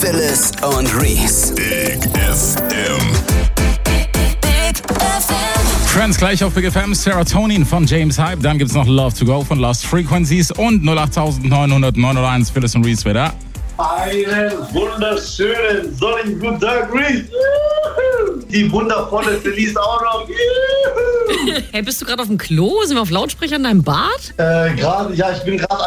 Phyllis und Reese. Big FM. Friends gleich auf Big FM, Serotonin von James Hype. Dann gibt's noch Love to Go von Lost Frequencies und 08901 Phyllis und Reese wieder. Einen wunderschönen, sonnigen guten Tag, Reese. Die wundervolle Felice auch noch. Hey, bist du gerade auf dem Klo? Sind wir auf Lautsprecher in deinem Bad? Ich bin gerade